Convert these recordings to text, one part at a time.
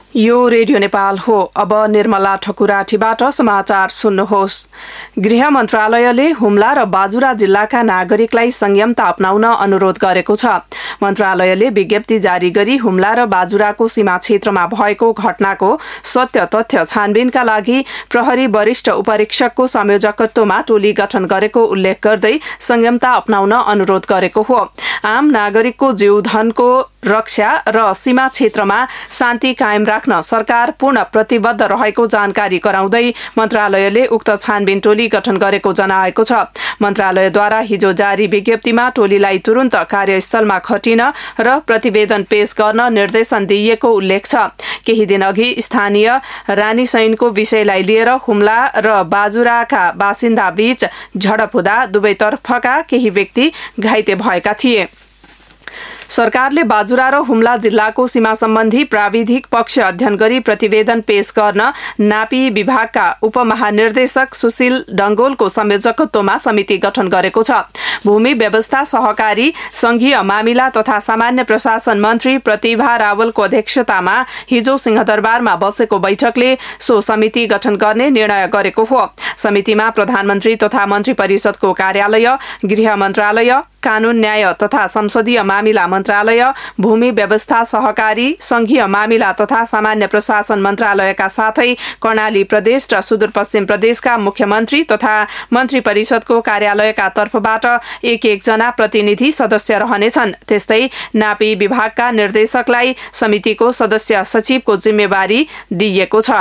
यो रेडियो नेपाल हो। अब निर्मला ठकुराठीबाट समाचार सुन्नुहोस्। गृह मन्त्रालयले हुम्ला र बाजुरा जिल्लाका नागरिकलाई संयमता अपनाउन अनुरोध गरेको छ। मन्त्रालयले विज्ञप्ति जारी गरी हुम्ला र बाजुराको सीमा क्षेत्रमा भएको घटनाको सत्य तथ्य छानबिनका लागि प्रहरी वरिष्ठ उपरीक्षकको संयोजकत्वमा टोली गठन गरेको उल्लेख गर्दै संयमता अपनाउन अनुरोध गरेको हो। आम नागरिकको जीवधनको रक्षा र सीमा क्षेत्रमा शान्ति कायम राख्न सरकार पूर्ण प्रतिबद्ध रहेको जानकारी गराउँदै मन्त्रालयले उक्त छानबिन टोली गठन गरेको जनाएको छ। मन्त्रालयद्वारा हिजो जारी विज्ञप्तिमा टोलीलाई तुरुन्त कार्यस्थलमा खटिन र प्रतिवेदन पेश गर्न निर्देशन दिइएको उल्लेख छ। केही दिन अघि स्थानीय रानीसैनको विषयलाई लिएर हुम्ला र बाजुराका बासिन्दा बीच झडप हुँदा दुवैतर्फका केही व्यक्ति घाइते भएका थिए। सरकारले बाजुरा र हुम्ला जिल्लाको सीमा सम्बन्धी प्राविधिक पक्ष अध्ययन गरी प्रतिवेदन पेश गर्न नापी विभागका उपमहानिर्देशक सुशील डंगोलको संयोजकत्वमा समिति गठन गरेको छ। भूमि व्यवस्था सहकारी संघीय मामिला तथा सामान्य प्रशासन मन्त्री प्रतिभा रावलको अध्यक्षतामा हिजो सिंहदरबारमा बसेको बैठकले सो समिति गठन गर्ने निर्णय गरेको हो। समितिमा प्रधानमन्त्री तथा मन्त्री परिषदको कार्यालय, गृह मन्त्रालय, कानून न्याय तथा संसदीय मामिला मन्त्रालय, भूमि व्यवस्था सहकारी संघीय मामिला तथा सामान्य प्रशासन मन्त्रालयका साथै कर्णाली प्रदेश र सुदूरपश्चिम प्रदेशका मुख्यमन्त्री तथा मन्त्री परिषदको कार्यालयका तर्फबाट एक जना प्रतिनिधि सदस्य रहनेछन्। त्यस्तै नापी विभागका निर्देशकलाई समितिको सदस्य सचिवको जिम्मेवारी दिइएको छ।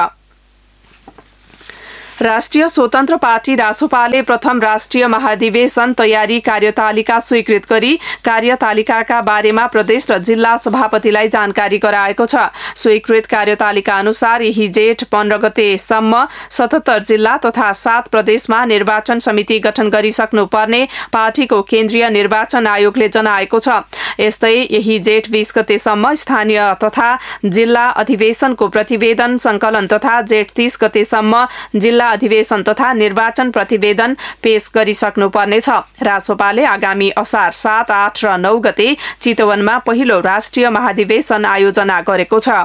राष्ट्रिय स्वतन्त्र पार्टी रासोपाले प्रथम राष्ट्रिय महाधिवेशन तयारी कार्यतालिका स्वीकृत गरी कार्यतालिकाका बारेमा प्रदेश र जिल्ला सभापतिलाई जानकारी गराएको छ। स्वीकृत कार्यतालिका अनुसार यही जेठ 15 गतेसम्म 77 जिल्ला तथा 7 प्रदेशमा निर्वाचन समिति गठन गरिसक्नुपर्ने पार्टीको केन्द्रीय निर्वाचन आयोगले जनाएको छ। यस्तै यही जेठ 20 गतेसम्म स्थानीय तथा जिल्ला अधिवेशनको प्रतिवेदन संकलन तथा जेठ 30 गतेसम्म जिल्ला अधिवेशन तथा निर्वाचन प्रतिवेदन पेश गरिसक्नुपर्नेछ। रासोपाले आगामी असार 7, 8 र 9 गते चितवनमा पहिलो राष्ट्रिय महाधिवेशन आयोजना गरेको छ।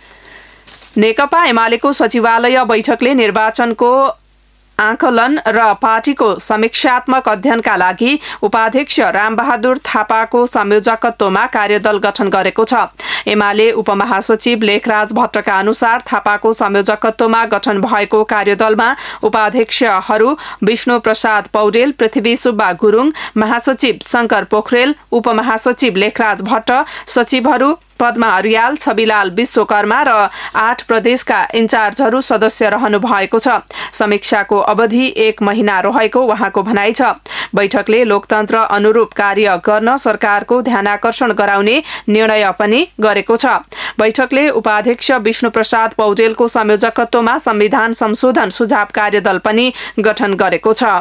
नेकपा एमालेको सचिवालय बैठकले निर्वाचनको आकलन र पार्टीको समीक्षात्मक अध्ययनका लागि उपाध्यक्ष रामबहादुर थापाको संयोजकत्वमा कार्यदल गठन गरेको छ। एमाले उपमहासचिव लेखराज भट्टका अनुसार थापाको संयोजकत्वमा गठन भएको कार्यदलमा उपाध्यक्षहरू विष्णु प्रसाद पौडेल, पृथ्वी सुब्बा गुरुङ, महासचिव शंकर पोखरेल, उपमहासचिव लेखराज भट्ट, सचिवहरू पद्मा अर्याल, छविलाल विश्वकर्मा र 8 प्रदेशका इन्चार्जहरू सदस्य रहनु भएको छ। समीक्षाको अवधि 1 महिना रहेको उहाँको भनाइ छ। बैठकले लोकतन्त्र अनुरूप कार्य गर्न सरकारको ध्यानाकर्षण गराउने निर्णय पनि गरेको छ। बैठकले उपाध्यक्ष विष्णु प्रसाद पौडेलको संयोजकत्वमा संविधान संशोधन सुझाव कार्यदल पनि गठन गरेको छ।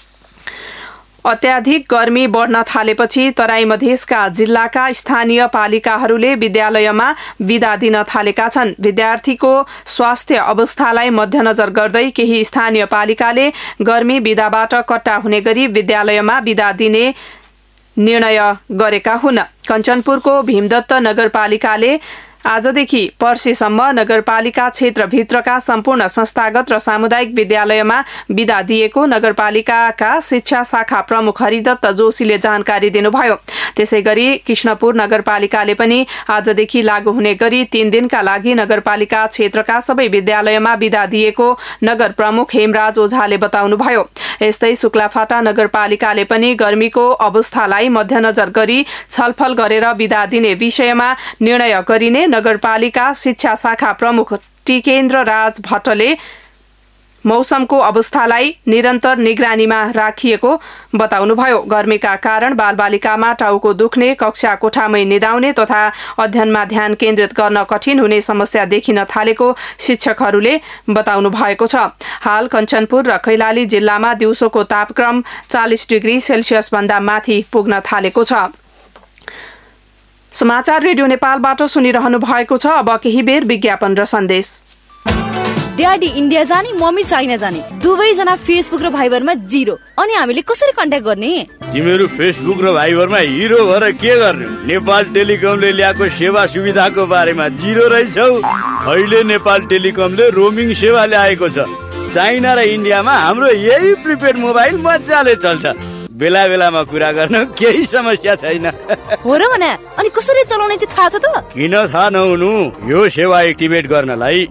अत्याधिक गर्मी बढ्न थालेपछि तराई मधेसका जिल्लाका स्थानीय पालिकाहरूले विद्यालयमा विदा दिन थालेका छन्। विद्यार्थीको स्वास्थ्य अवस्थालाई मध्यनजर गर्दै केही स्थानीय पालिकाले गर्मी विदाबाट कट्टा हुने गरी विद्यालयमा विदा दिने निर्णय गरेका हुन्। कञ्चनपुरको भीमदत्त नगरपालिकाले आजदेखि पर्सिसम्म नगरपालिका क्षेत्रभित्रका सम्पूर्ण संस्थागत र सामुदायिक विद्यालयमा विदा दिएको नगरपालिकाका शिक्षा शाखा प्रमुख हरिदत्त जोशीले जानकारी दिनुभयो। त्यसैगरी कृष्णपुर नगरपालिकाले पनि आजदेखि लागू हुने गरी 3 दिनका लागि नगरपालिका क्षेत्रका सबै विद्यालयमा विदा दिएको नगर प्रमुख हेमराज ओझाले बताउनुभयो। यस्तै शुक्लाफाटा नगरपालिकाले पनि गर्मीको अवस्थालाई मध्यनजर गरी छलफल गरेर विदा दिने विषयमा निर्णय गरिने नगरपालिका शिक्षा शाखा प्रमुख टिकेन्द्र राज भट्टले मौसमको अवस्थालाई निरन्तर निगरानीमा राखिएको बताउनुभयो। गर्मीका कारण बालबालिकामा टाउको दुख्ने, कक्षा कोठामै निदाउने तथा अध्ययनमा ध्यान केन्द्रित गर्न कठिन हुने समस्या देखिन थालेको शिक्षकहरूले बताउनु भएको छ। हाल कञ्चनपुर र कैलाली जिल्लामा दिउँसोको तापक्रम 40 डिग्री सेल्सियस भन्दा माथि पुग्न थालेको छ। समाचार रेडियो नेपालबाट सुनिरहनु भएको छ। अब केही बेर विज्ञापन र सन्देश। ड्याडी इन्डिया जाने मम्मी चाइना जाने दुवैजना फेसबुक र भाइबरमा 0 अनि हामीले कसरी कन्ट्याक्ट गर्ने तिमीहरू फेसबुक र भाइबरमा हिरो भएर के गर्ने नेपाल टेलिकमले ल्याएको सेवा सुविधाको बारेमा 0 रहेछौ अहिले नेपाल टेलिकमले रोमिङ सेवा ल्याएको छ चाइना र इन्डियामा हाम्रो यही प्रिपेड मोबाइल मजाले चल्छ बेला बेलामा कुरा गर्न केही समस्या छैन हो र भने अनि कसरी चलाउने चाहिँ थाहा छ त किन थाहा नहुनु यो सेवा एक्टिभेट गर्नलाई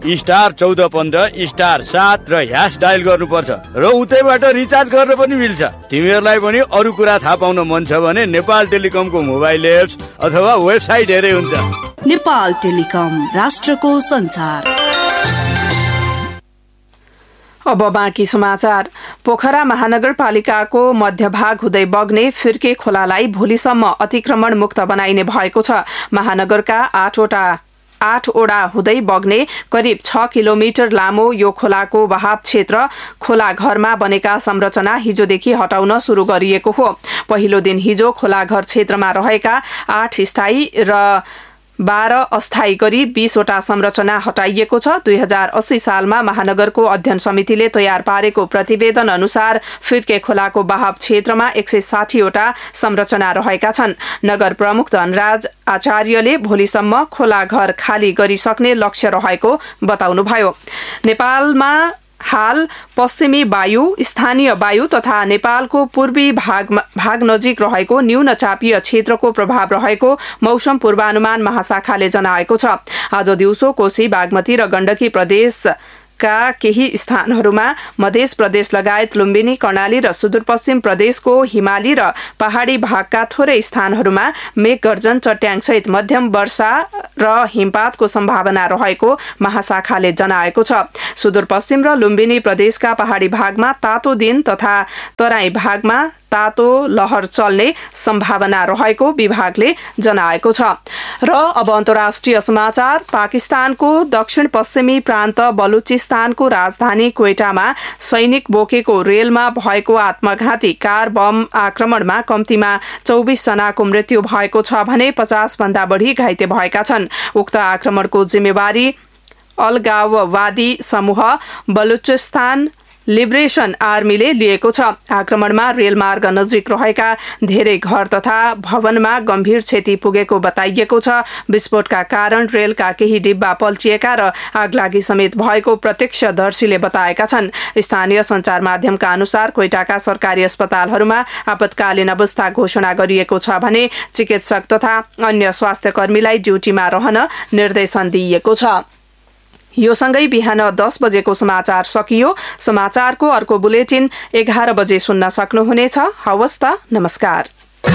*14**7 र ह्यास डायल गर्नुपर्छ र उतैबाट रिचार्ज गर्न पनि मिल्छ तिमीहरूलाई पनि अरू कुरा थाहा पाउन मन छ भने नेपाल टेलिकमको मोबाइल एप्स अथवा वेबसाइट हेरे हुन्छ नेपाल टेलिकम राष्ट्रको संचार अब बाँकी समाचार पोखरा महानगरपालिकाको मध्यभाग हुँदै बग्ने फिर्के खोलालाई भोलिसम्म अतिक्रमण मुक्त बनाइने भएको छ महानगरका 8 ओडा हुँदै बग्ने करिब 6 किलोमिटर लामो यो खोलाको बहाव क्षेत्र खोला घरमा बनेका संरचना हिजोदेखि हटाउन सुरु गरिएको हो पहिलो दिन हिजो खोला घर क्षेत्रमा रहेका 8 स्थायी र 12 अस्थायी गरी 20 वटा संरचना हटाइएको छ 2080 सालमा महानगरको अध्ययन समितिले तयार पारेको प्रतिवेदन अनुसार फिर्के खोलाको बहाव क्षेत्रमा 160 वटा संरचना रहेका छन् नगर प्रमुख धनराज आचार्यले भोलिसम्म खोला घर खाली गरिसक्ने लक्ष्य रहेको बताउनुभयो नेपालमा हाल पश्चिमी वायु स्थानीय वायु तथा नेपालको पूर्वी भाग नजिक रहेको न्यून चापीय क्षेत्रको प्रभाव रहेको मौसम पूर्वानुमान महाशाखाले जनाएको छ आज दिउँसो कोशी बागमती र गण्डकी प्रदेशका केही स्थानहरूमा मध्य प्रदेश लगायत लुम्बिनी कर्णाली र सुदूरपश्चिम प्रदेशको हिमाली र पहाडी भागका थोरै स्थानहरूमा मेघगर्जन चट्याङसहित मध्यम वर्षा र हिमपातको सम्भावना रहेको महाशाखाले जनाएको छ सुदूरपश्चिम र लुम्बिनी प्रदेशका पहाडी भागमा तातो दिन तथा तराई भागमा तातो लहर चल्ने सम्भावना रहेको विभागले जनाएको छ र अब अन्तर्राष्ट्रिय समाचार पाकिस्तानको दक्षिण पश्चिमी प्रान्त बलुचिस्तानको राजधानी क्वेटामा सैनिक बोकेको रेलमा भएको आत्मघाती कार बम आक्रमणमा कम्तीमा 24 जनाको मृत्यु भएको छ भने 50 भन्दा बढी घाइते भएका छन् उक्त आक्रमणको जिम्मेवारी अलगाववादी समूह बलुचिस्तान लिबरेशन आर्मीले लिएको छ आक्रमणमा रेलमार्ग नजिक रहेका धेरै घर तथा भवनमा गम्भीर क्षति पुगेको बताइएको छ विस्फोटका कारण रेलका केही डिब्बा पल्टिएका र आगलागी समेत भएको प्रत्यक्षदर्शीले बताएका छन् स्थानीय सञ्चार माध्यमका अनुसार क्वेटाका सरकारी अस्पतालहरूमा आपतकालीन अवस्था घोषणा गरिएको छ भने चिकित्सक तथा अन्य स्वास्थ्य कर्मीलाई ड्युटीमा रहन निर्देशन दिइएको छ यो सँगै बिहान 10 बजेको समाचार सकियो समाचारको अर्को बुलेटिन 11 बजे सुन्न सक्नुहुनेछ हवस् त नमस्कार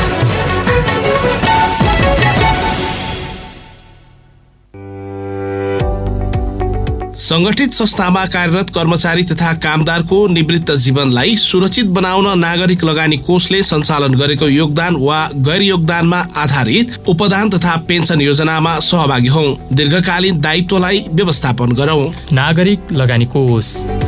संगठित संस्थामा कार्यरत कर्मचारी तथा कामदारको निवृत्त जीवनलाई सुरक्षित बनाउन नागरिक लगानी कोषले सञ्चालन गरेको योगदान वा गैर योगदानमा आधारित उपदान तथा पेन्सन योजनामा सहभागी हौं दीर्घकालीन दायित्वलाई व्यवस्थापन गरौं नागरिक लगानी कोष